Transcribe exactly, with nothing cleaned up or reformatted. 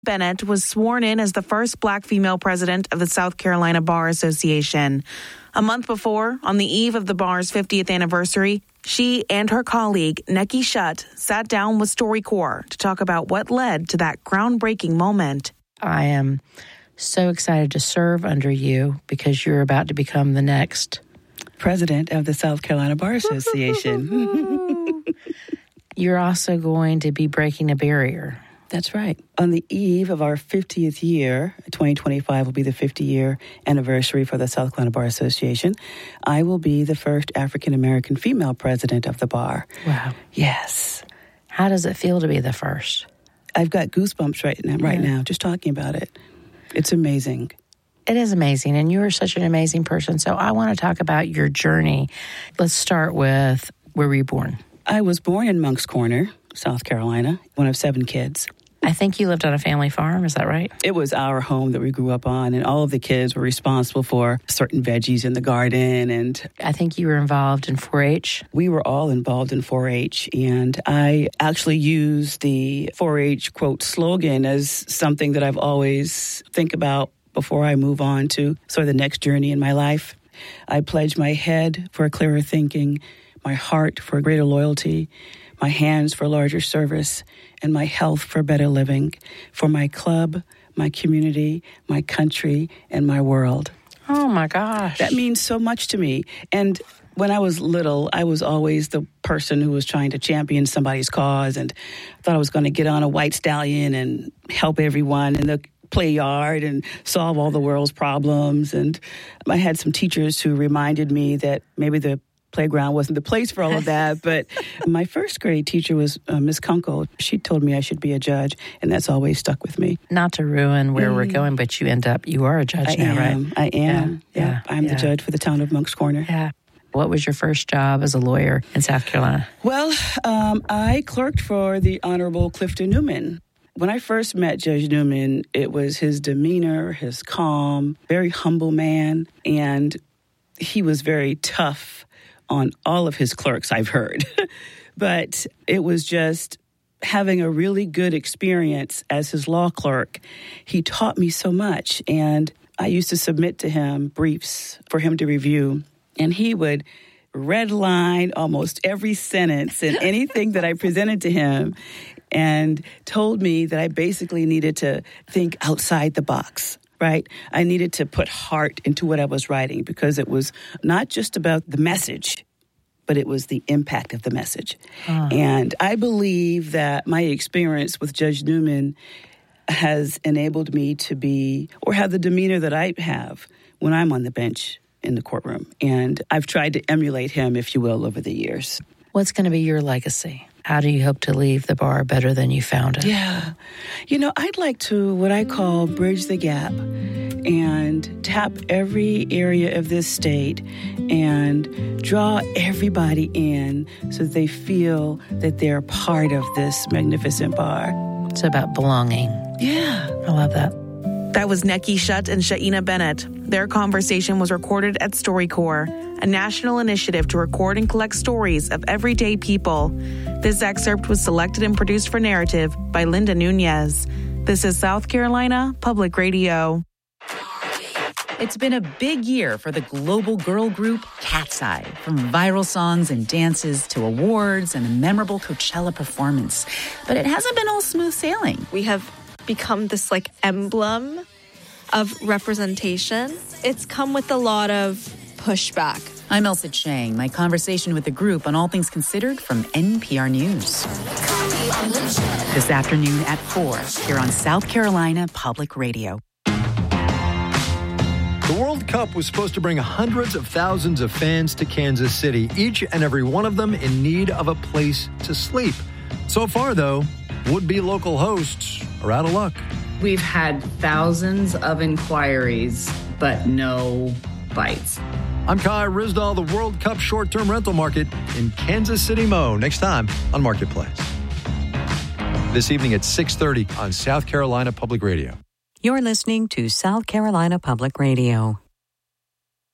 Bennett was sworn in as the first black female president of the South Carolina Bar Association. A month before, on the eve of the bar's fiftieth anniversary, she and her colleague, Necky Shutt, sat down with StoryCorps to talk about what led to that groundbreaking moment. I am so excited to serve under you because you're about to become the next president of the South Carolina Bar Association. You're also going to be breaking a barrier. That's right. On the eve of our fiftieth year, twenty twenty-five will be the fifty-year anniversary for the South Carolina Bar Association. I will be the first African-American female president of the bar. Wow. Yes. How does it feel to be the first? I've got goosebumps right now, right yeah. now, just talking about it. It's amazing. It is amazing, and you are such an amazing person. So I want to talk about your journey. Let's start with, where were you born? I was born in Moncks Corner, South Carolina, one of seven kids. I think you lived on a family farm, is that right? It was our home that we grew up on, and all of the kids were responsible for certain veggies in the garden. And I think you were involved in four H. We were all involved in four H, and I actually use the four H, quote, slogan as something that I've always think about before I move on to sort of the next journey in my life. I pledge my head for clearer thinking, my heart for greater loyalty, my hands for larger service, and my health for better living, for my club, my community, my country, and my world. Oh, my gosh. That means so much to me. And when I was little, I was always the person who was trying to champion somebody's cause and thought I was going to get on a white stallion and help everyone in the play yard and solve all the world's problems. And I had some teachers who reminded me that maybe the playground wasn't the place for all of that. But my first grade teacher was uh, Miss Kunkel. She told me I should be a judge, and that's always stuck with me. Not to ruin where mm. we're going, but you end up, you are a judge I now, am, right? I am. Yeah. yeah. yeah. I'm yeah. the judge for the town of Moncks Corner. Yeah. What was your first job as a lawyer in South Carolina? Well, um, I clerked for the Honorable Clifton Newman. When I first met Judge Newman, it was his demeanor, his calm, very humble man, and he was very tough on all of his clerks, I've heard. But it was just having a really good experience as his law clerk. He taught me so much, and I used to submit to him briefs for him to review, and he would redline almost every sentence and anything that I presented to him, and told me that I basically needed to think outside the box. Right? I needed to put heart into what I was writing because it was not just about the message, but it was the impact of the message. Uh-huh. And I believe that my experience with Judge Newman has enabled me to be, or have the demeanor that I have when I'm on the bench in the courtroom. And I've tried to emulate him, if you will, over the years. What's going to be your legacy? How do you hope to leave the bar better than you found it? Yeah. You know, I'd like to, what I call, bridge the gap and tap every area of this state and draw everybody in so that they feel that they're part of this magnificent bar. It's about belonging. Yeah. I love that. That was Necky Shutt and Shaina Bennett. Their conversation was recorded at StoryCorps, a national initiative to record and collect stories of everyday people. This excerpt was selected and produced for Narrative by Linda Nunez. This is South Carolina Public Radio. It's been a big year for the global girl group Cat's Eye. From viral songs and dances to awards and a memorable Coachella performance. But it hasn't been all smooth sailing. We have become this like emblem of representation. It's come with a lot of pushback. I'm Elsa Chang. My conversation with the group on All Things Considered from N P R News. This afternoon at four here on South Carolina Public Radio. The World Cup was supposed to bring hundreds of thousands of fans to Kansas City, each and every one of them in need of a place to sleep. So far, though, would-be local hosts are out of luck. We've had thousands of inquiries, but no bites. I'm Kai Risdahl, the World Cup short-term rental market in Kansas City, Mo. Next time on Marketplace. This evening at six thirty on South Carolina Public Radio. You're listening to South Carolina Public Radio.